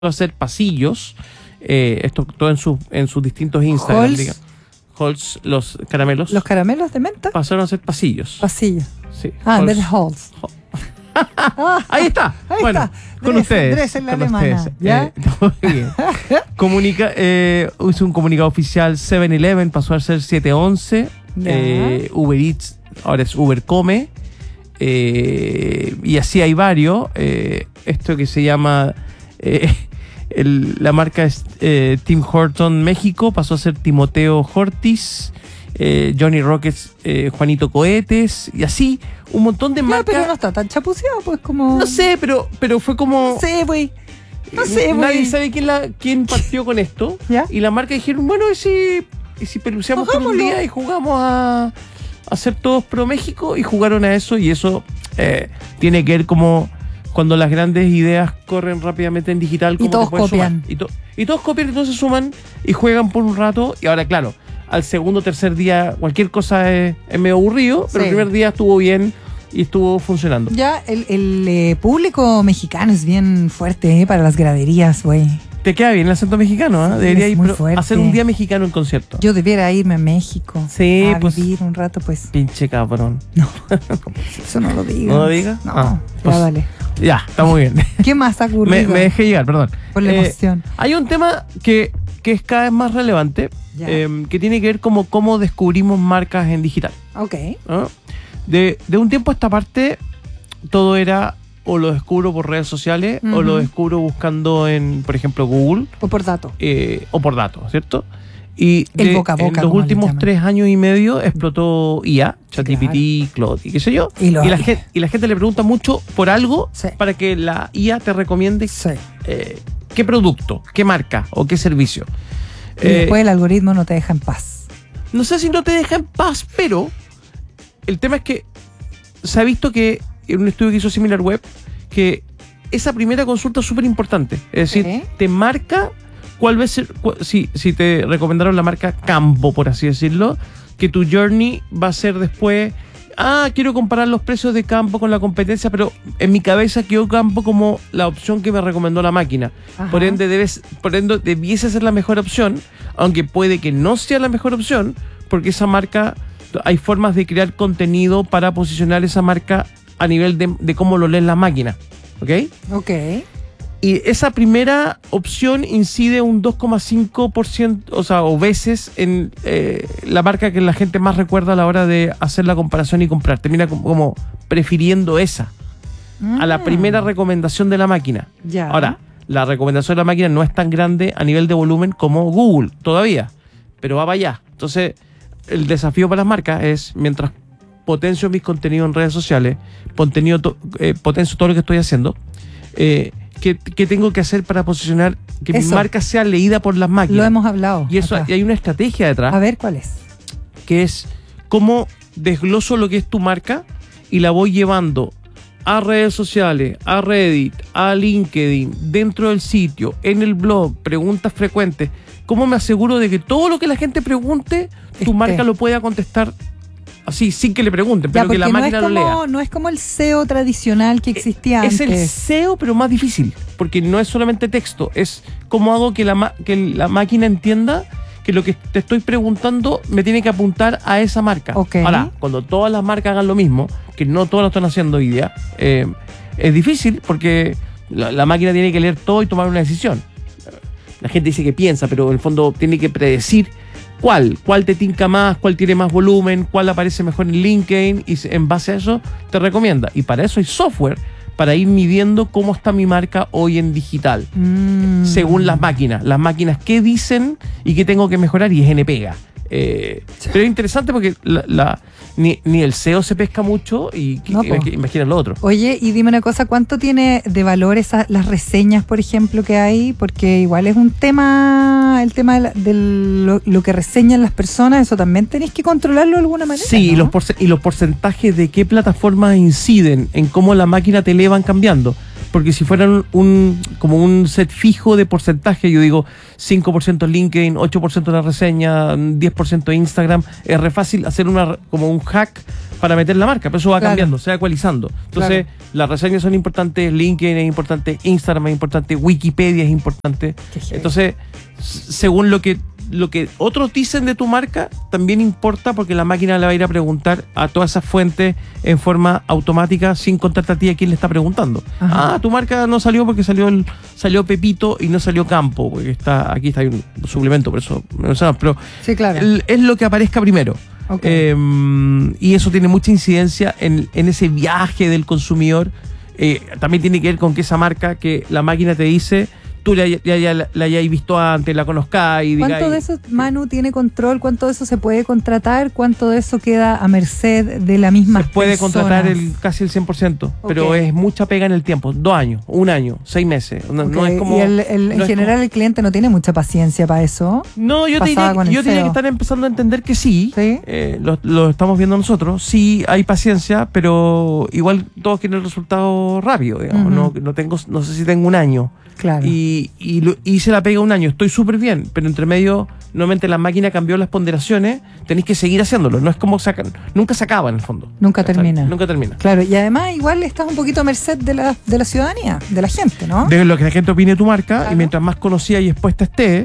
hacer pasillos, esto todo en sus distintos Instagram, Halls, los caramelos. ¿Los caramelos de menta? Pasaron a ser pasillos. Pasillos. Sí. En vez de halls. Ahí está. Ahí bueno, está. Con ustedes. Dres en la con alemana. ustedes. ¿Ya? Muy bien. Hizo un comunicado oficial. 7-Eleven pasó a ser 7-Eleven. Uber Eats ahora es Uber Come. Y así hay varios. Esto que se llama... la marca es Tim Horton México, pasó a ser Timoteo Hortis. Johnny Rockets, Juanito Cohetes, y así un montón de marcas. Pero no está tan chapuceado, pues como... No sé, pero fue como... No sé, güey. Nadie sabe quién partió con esto. ¿Ya? Y la marca dijeron, bueno, ¿y si peluceamos por un día y jugamos a ser todos pro México? Y jugaron a eso, y eso tiene que ver como cuando las grandes ideas corren rápidamente en digital. Y todos copian. Y todos copian, entonces suman y juegan por un rato. Y ahora, claro, al segundo o tercer día cualquier cosa es medio aburrido, pero el primer día estuvo bien y estuvo funcionando. Ya, el público mexicano es bien fuerte para las graderías, güey. Te queda bien el acento mexicano, ¿eh? Sí, debería ir fuerte. hacer un día mexicano en concierto. Yo debiera irme a México a vivir un rato, pues. Pinche cabrón. No, eso no lo digas. ¿No lo digas? No, pues, ya dale. Ya, está muy bien. ¿Qué más ha ocurrido? me dejé llegar, perdón. Por la emoción. Hay un tema que es cada vez más relevante, que tiene que ver como cómo descubrimos marcas en digital. Ok. ¿No? De un tiempo a esta parte, todo era o lo descubro por redes sociales, o lo descubro buscando en, por ejemplo, Google. O por datos. O por datos, ¿cierto? Y el boca a boca, en los últimos 3 años y medio explotó IA, ChatGPT, Claude y qué sé yo. Y la gente le pregunta mucho por algo para que la IA te recomiende qué producto, qué marca o qué servicio. Y después el algoritmo no te deja en paz. No sé si no te deja en paz, pero el tema es que se ha visto que en un estudio que hizo SimilarWeb, que esa primera consulta es súper importante. Es decir, te marca cuál va a ser, si te recomendaron la marca Campo, por así decirlo, que tu journey va a ser después, quiero comparar los precios de Campo con la competencia, pero en mi cabeza quedó Campo como la opción que me recomendó la máquina. Ajá. Por ende, debiese ser la mejor opción, aunque puede que no sea la mejor opción, porque esa marca, hay formas de crear contenido para posicionar esa marca a nivel de cómo lo lee la máquina. ¿Ok? Ok. Y esa primera opción incide un 2,5%, o veces en la marca que la gente más recuerda a la hora de hacer la comparación y comprar. Termina como prefiriendo esa a la primera recomendación de la máquina. Ya. Ahora, la recomendación de la máquina no es tan grande a nivel de volumen como Google todavía, pero va para allá. Entonces, el desafío para las marcas es, mientras potencio mis contenidos en redes sociales, potencio todo lo que estoy haciendo, ¿qué tengo que hacer para posicionar que mi marca sea leída por las máquinas? Lo hemos hablado. Y eso, y hay una estrategia detrás. A ver, ¿cuál es? Que es cómo desgloso lo que es tu marca y la voy llevando a redes sociales, a Reddit, a LinkedIn, dentro del sitio, en el blog, preguntas frecuentes. ¿Cómo me aseguro de que todo lo que la gente pregunte, tu marca lo pueda contestar así, sin que le pregunten, pero que la máquina lo lea? No es como el SEO tradicional que existía antes. Es el SEO, pero más difícil, porque no es solamente texto, es cómo hago que la máquina entienda que lo que te estoy preguntando me tiene que apuntar a esa marca. Okay. Ahora, cuando todas las marcas hagan lo mismo, que no todas lo están haciendo hoy día, es difícil porque la máquina tiene que leer todo y tomar una decisión. La gente dice que piensa, pero en el fondo tiene que predecir cuál te tinca más, cuál tiene más volumen, cuál aparece mejor en LinkedIn, y en base a eso te recomienda. Y para eso hay software para ir midiendo cómo está mi marca hoy en digital, según las máquinas qué dicen y qué tengo que mejorar, y es NPega. Pero es interesante porque ni el SEO se pesca mucho y imagina lo otro. Oye, y dime una cosa, ¿cuánto tiene de valor las reseñas, por ejemplo, que hay? Porque igual es un tema, el tema de lo que reseñan las personas, eso también tenéis que controlarlo de alguna manera. Sí, ¿no? y los porcentajes de qué plataformas inciden en cómo la máquina te lee van cambiando. porque si fueran como un set fijo de porcentaje, yo digo 5% LinkedIn, 8% la reseña, 10% Instagram, es re fácil hacer como un hack para meter la marca, pero eso va cambiando, se va ecualizando. Entonces, las reseñas son importantes, LinkedIn es importante, Instagram es importante, Wikipedia es importante. Entonces, según lo que otros dicen de tu marca, también importa, porque la máquina le va a ir a preguntar a todas esas fuentes en forma automática, sin contarte a ti a quién le está preguntando. Ajá. Tu marca no salió porque salió Pepito y no salió Campo, porque aquí está un suplemento, por eso me lo sabes, pero sí, claro. Es lo que aparezca primero. Okay. Y eso tiene mucha incidencia en ese viaje del consumidor. También tiene que ver con que esa marca que la máquina te dice, tú la hayáis visto antes, la conozcáis. ¿Cuánto de eso, Manu, tiene control? ¿Cuánto de eso se puede contratar? ¿Cuánto de eso queda a merced de la misma persona? Se puede contratar casi el 100%, pero es mucha pega en el tiempo. 2 años, 1 año, 6 meses. No es como, y en general el cliente no tiene mucha paciencia para eso. No, yo diría que están empezando a entender que sí. Lo estamos viendo nosotros. Sí hay paciencia, pero igual todos quieren el resultado rápido, digamos. No sé si tengo 1 año. Claro. Y se la pega 1 año, estoy súper bien, pero entre medio, nuevamente la máquina cambió las ponderaciones, tenéis que seguir haciéndolo, no es como nunca se acaba en el fondo. Nunca termina. Nunca termina. Claro, y además igual estás un poquito a merced de la ciudadanía, de la gente, ¿no? De lo que la gente opine de tu marca, claro. Y mientras más conocida y expuesta esté,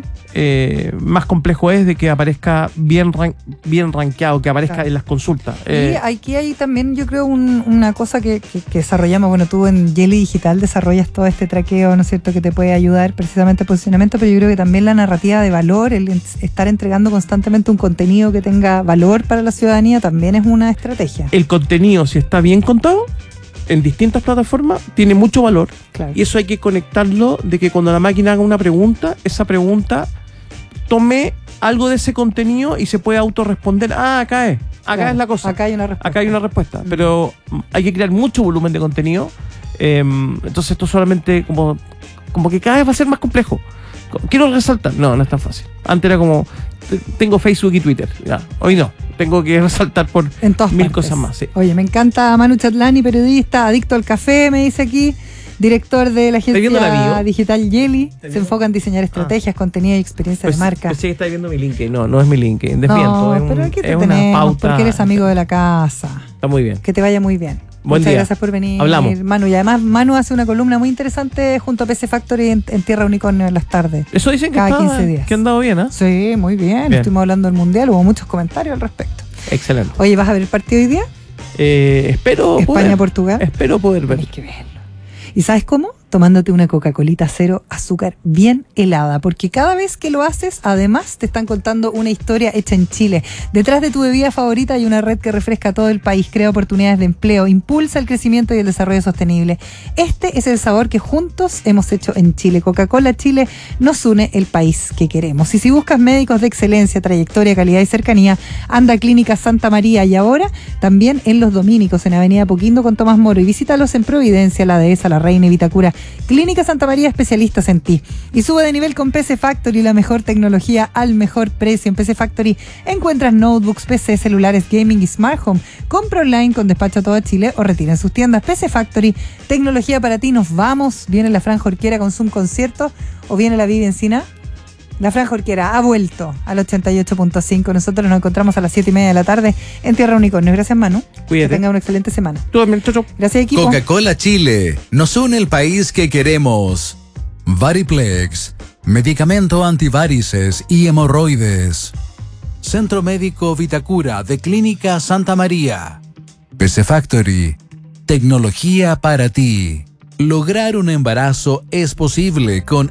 más complejo es de que aparezca bien rankeado, que aparezca en las consultas. Y aquí hay también, yo creo, una cosa que desarrollamos. Bueno, tú en Jelly Digital desarrollas todo este traqueo, ¿no es cierto?, que te puede ayudar precisamente al posicionamiento, pero yo creo que también la narrativa de valor, el estar entregando constantemente un contenido que tenga valor para la ciudadanía, también es una estrategia. El contenido, si está bien contado en distintas plataformas, tiene mucho valor. Claro. Y eso hay que conectarlo de que cuando la máquina haga una pregunta, esa pregunta tome algo de ese contenido y se puede autorresponder. Acá es la cosa. Acá hay una respuesta. Pero hay que crear mucho volumen de contenido. Entonces esto solamente como que cada vez va a ser más complejo. Quiero resaltar, no es tan fácil. Antes era como, tengo Facebook y Twitter, ya. Hoy no, tengo que resaltar por en todas 1000 partes. cosas más. Sí. Oye, me encanta Manu Chatlani, periodista, adicto al café, me dice aquí, director de la agencia digital Jelly. Se enfoca en diseñar estrategias, contenido y experiencia de marca. Pensé que estáis viendo mi LinkedIn. No es mi LinkedIn, desmiento. No, pero aquí te tenemos, pauta, porque eres amigo de la casa. Está muy bien. Que te vaya muy bien. Muchas gracias por venir, hablamos. Manu. Y además Manu hace una columna muy interesante junto a PC Factory en Tierra Unicornio en las tardes. Eso dicen que cada 15 días. Que ha andado bien, ¿eh? Sí, muy bien. Estuvimos hablando del Mundial, hubo muchos comentarios al respecto. Excelente. Oye, ¿vas a ver el partido hoy día? Espero España-Portugal. Espero poder ver. Tienes que verlo. ¿Y sabes cómo? Tomándote una Coca-Colita 0 azúcar bien helada, porque cada vez que lo haces, además te están contando una historia hecha en Chile. Detrás de tu bebida favorita hay una red que refresca todo el país, crea oportunidades de empleo, impulsa el crecimiento y el desarrollo sostenible. Este es el sabor que juntos hemos hecho en Chile. Coca-Cola Chile nos une el país que queremos. Y si buscas médicos de excelencia, trayectoria, calidad y cercanía, anda a Clínica Santa María, y ahora también en Los Dominicos, en Avenida Apoquindo con Tomás Moro, y visítalos en Providencia, La Dehesa, La Reina y Vitacura. Clínica Santa María, especialistas en ti. Y sube de nivel con PC Factory, la mejor tecnología al mejor precio. En PC Factory encuentras notebooks, PC, celulares, gaming y smart home. Compra online con despacho a todo Chile o retira en sus tiendas. PC Factory, tecnología para ti. Nos vamos. Viene la Franja Orquera con Zoom Concierto o viene la Vivi Encina. La Franja Orquera ha vuelto al 88.5. Nosotros nos encontramos a las 7:30 de la tarde en Tierra Unicornio. Gracias, Manu. Cuídate. Que tenga una excelente semana. Tú también, chau. Gracias, equipo. Coca-Cola Chile nos une el país que queremos. Variplex, medicamento antivarices y hemorroides. Centro Médico Vitacura de Clínica Santa María. PC Factory, tecnología para ti. Lograr un embarazo es posible con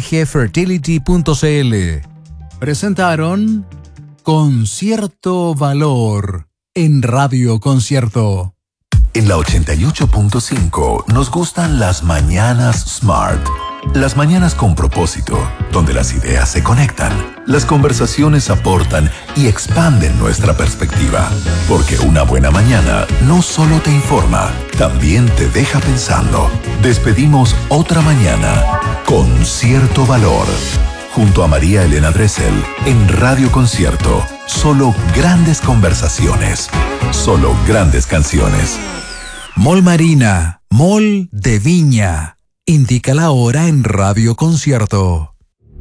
sgfertility.cl. Presentaron Concierto Valor en Radio Concierto. En la 88.5 nos gustan las mañanas Smart. Las mañanas con propósito, donde las ideas se conectan, las conversaciones aportan y expanden nuestra perspectiva. Porque una buena mañana no solo te informa, también te deja pensando. Despedimos otra mañana con cierto valor. Junto a María Elena Dressel en Radio Concierto. Solo grandes conversaciones. Solo grandes canciones. Mall Marina, Mall de Viña. indica la hora en Radio Concierto.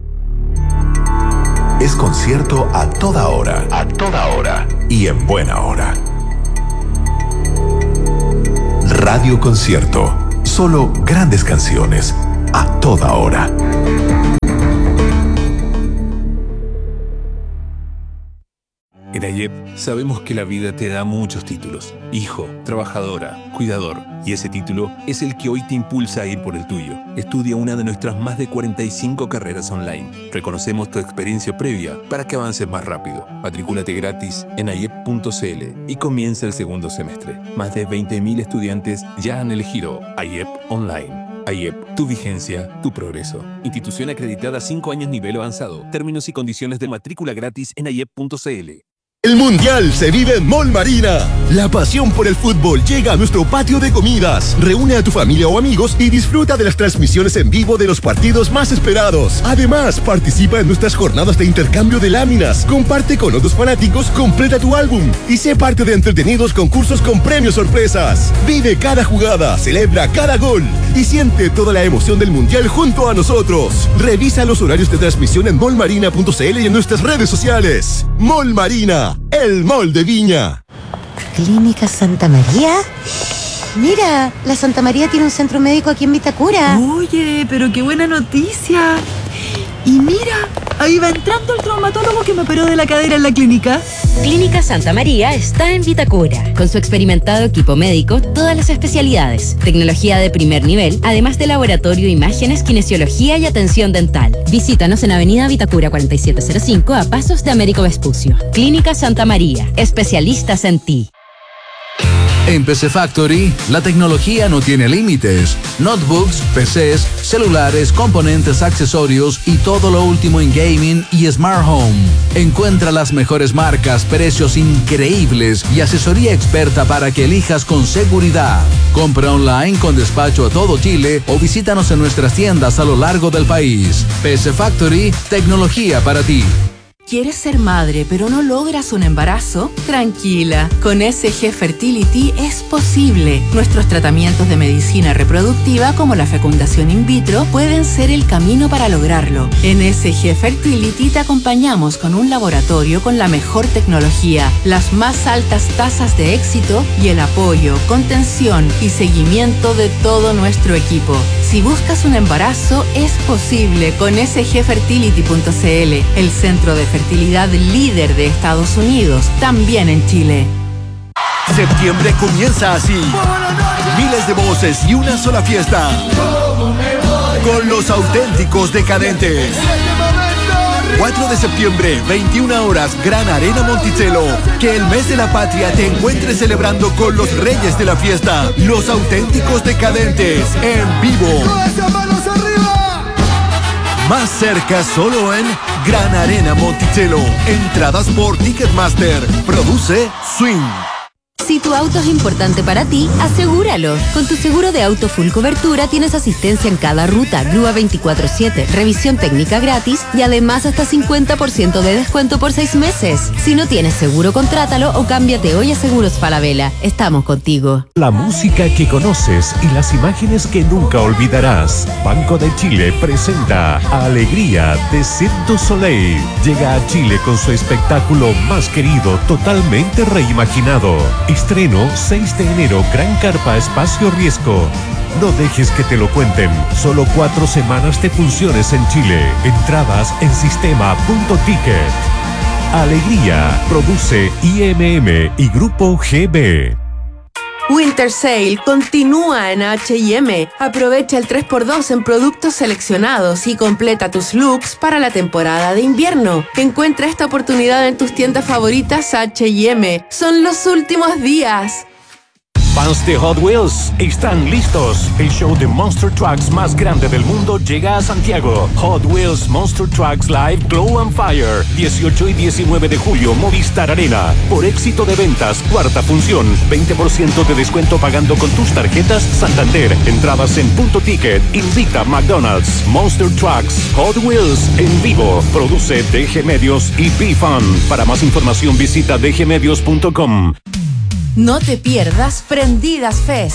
Es concierto a toda hora. A toda hora. Y en buena hora. Radio Concierto. Solo grandes canciones. A toda hora. En AYEP sabemos que la vida te da muchos títulos. Hijo, trabajadora, cuidador. Y ese título es el que hoy te impulsa a ir por el tuyo. Estudia una de nuestras más de 45 carreras online. Reconocemos tu experiencia previa para que avances más rápido. Matricúlate gratis en ayep.cl y comienza el segundo semestre. Más de 20.000 estudiantes ya han elegido AYEP Online. AYEP, tu vigencia, tu progreso. Institución acreditada 5 años nivel avanzado. Términos y condiciones de matrícula gratis en ayep.cl. El Mundial se vive en Mall Marina. La pasión por el fútbol llega a nuestro patio de comidas. Reúne a tu familia o amigos y disfruta de las transmisiones en vivo de los partidos más esperados. Además, participa en nuestras jornadas de intercambio de láminas. Comparte con otros fanáticos, completa tu álbum y sé parte de entretenidos concursos con premios sorpresas. Vive cada jugada, celebra cada gol y siente toda la emoción del Mundial junto a nosotros. Revisa los horarios de transmisión en mallmarina.cl y en nuestras redes sociales. Mall Marina, el mall de Viña. ¿Clínica Santa María? Mira, la Santa María tiene un centro médico aquí en Vitacura. Oye, pero qué buena noticia. Y mira, ahí va entrando el traumatólogo que me operó de la cadera en la clínica. Clínica Santa María está en Vitacura. Con su experimentado equipo médico, todas las especialidades, tecnología de primer nivel, además de laboratorio, imágenes, kinesiología y atención dental. Visítanos en Avenida Vitacura 4705 a pasos de Américo Vespucio. Clínica Santa María, especialistas en ti. En PC Factory, la tecnología no tiene límites. Notebooks, PCs, celulares, componentes, accesorios y todo lo último en gaming y smart home. Encuentra las mejores marcas, precios increíbles y asesoría experta para que elijas con seguridad. Compra online con despacho a todo Chile o visítanos en nuestras tiendas a lo largo del país. PC Factory, tecnología para ti. ¿Quieres ser madre pero no logras un embarazo? Tranquila, con SG Fertility es posible. Nuestros tratamientos de medicina reproductiva como la fecundación in vitro pueden ser el camino para lograrlo. En SG Fertility te acompañamos con un laboratorio con la mejor tecnología, las más altas tasas de éxito y el apoyo, contención y seguimiento de todo nuestro equipo. Si buscas un embarazo, es posible con sgfertility.cl, el centro de fertilidad líder de Estados Unidos, también en Chile. Septiembre comienza así. Miles de voces y una sola fiesta. Con los auténticos decadentes. 4 de septiembre, 21 horas, Gran Arena Monticello. Que el mes de la patria te encuentres celebrando con los reyes de la fiesta. Los auténticos decadentes, en vivo. Más cerca solo en Gran Arena Monticello. Entradas por Ticketmaster. Produce Swing. Si tu auto es importante para ti, asegúralo. Con tu seguro de auto full cobertura tienes asistencia en cada ruta, grúa 24/7, revisión técnica gratis y además hasta 50% de descuento por 6 meses. Si no tienes seguro, contrátalo o cámbiate hoy a Seguros Falabella. Estamos contigo. La música que conoces y las imágenes que nunca olvidarás. Banco de Chile presenta Alegría de Cirque du Soleil. Llega a Chile con su espectáculo más querido, totalmente reimaginado. Estreno 6 de enero, Gran Carpa Espacio Riesgo. No dejes que te lo cuenten. Solo 4 semanas de funciones en Chile. Entradas en sistema.ticket. Alegría. Produce IMM y Grupo GB. Winter Sale continúa en H&M. Aprovecha el 3x2 en productos seleccionados y completa tus looks para la temporada de invierno. Encuentra esta oportunidad en tus tiendas favoritas H&M. Son los últimos días. Fans de Hot Wheels están listos. El show de Monster Trucks más grande del mundo llega a Santiago. Hot Wheels Monster Trucks Live Glow and Fire. 18 y 19 de julio, Movistar Arena. Por éxito de ventas, 4ª función. 20% de descuento pagando con tus tarjetas Santander. Entradas en Punto Ticket. Invita McDonald's. Monster Trucks Hot Wheels en vivo. Produce DG Medios y BeFun. Para más información visita dgmedios.com. No te pierdas Prendidas Fest.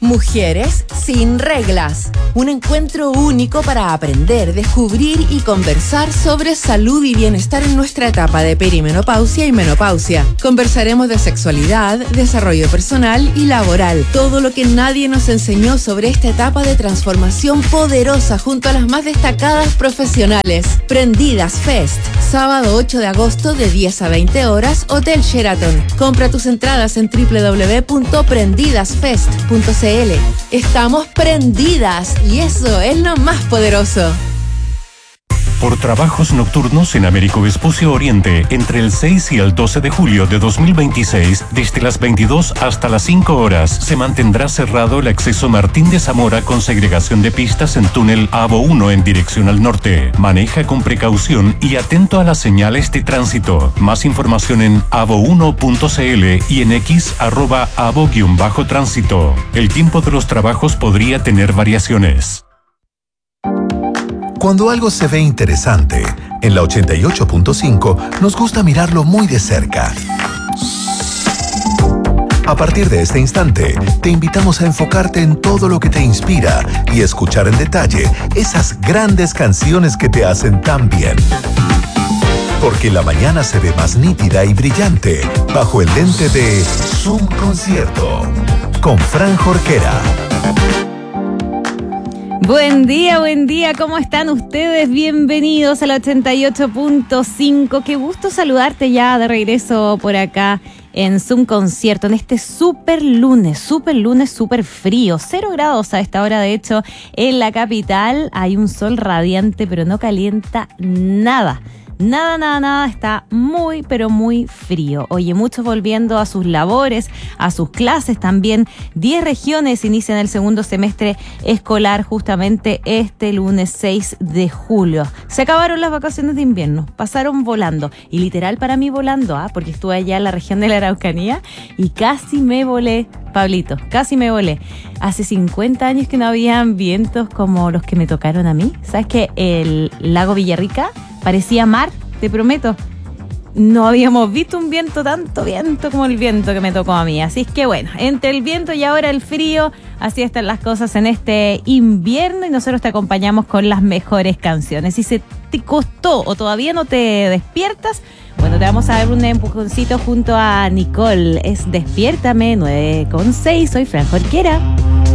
Mujeres sin reglas. Un encuentro único para aprender, descubrir y conversar sobre salud y bienestar en nuestra etapa de perimenopausia y menopausia. Conversaremos de sexualidad, desarrollo personal y laboral. Todo lo que nadie nos enseñó sobre esta etapa de transformación poderosa junto a las más destacadas profesionales. Prendidas Fest. Sábado 8 de agosto de 10 a 20 horas, Hotel Sheraton. Compra tus entradas en www.prendidasfest.cl. Estamos prendidas y eso es lo más poderoso. Por trabajos nocturnos en Américo Vespucio Oriente, entre el 6 y el 12 de julio de 2026, desde las 22 hasta las 5 horas, se mantendrá cerrado el acceso Martín de Zamora con segregación de pistas en túnel AVO 1 en dirección al norte. Maneja con precaución y atento a las señales de tránsito. Más información en avo1.cl y en x @avo_tránsito. El tiempo de los trabajos podría tener variaciones. Cuando algo se ve interesante, en la 88.5 nos gusta mirarlo muy de cerca. A partir de este instante, te invitamos a enfocarte en todo lo que te inspira y escuchar en detalle esas grandes canciones que te hacen tan bien. Porque la mañana se ve más nítida y brillante bajo el lente de Zoom Concierto con Fran Jorquera. Buen día, ¿cómo están ustedes? Bienvenidos al 88.5. Qué gusto saludarte ya de regreso por acá en Zoom Concierto, en este súper lunes, súper frío, 0 grados a esta hora. De hecho, en la capital hay un sol radiante, pero no calienta nada. Nada, está muy, pero muy frío. Oye, muchos volviendo a sus labores, a sus clases también. 10 regiones inician el segundo semestre escolar justamente este lunes 6 de julio. Se acabaron las vacaciones de invierno, pasaron volando. Y literal para mí volando, porque estuve allá en la región de la Araucanía y casi me volé, Pablito, casi me volé. Hace 50 años que no habían vientos como los que me tocaron a mí. ¿Sabes que el lago Villarrica parecía mar? Te prometo, no habíamos visto un viento, tanto viento como el viento que me tocó a mí. Así es que bueno, entre el viento y ahora el frío, así están las cosas en este invierno y nosotros te acompañamos con las mejores canciones. Si se te costó o todavía no te despiertas, bueno, te vamos a dar un empujoncito junto a Nicole. Es Despiértame 9:06, soy Fran Jorquera.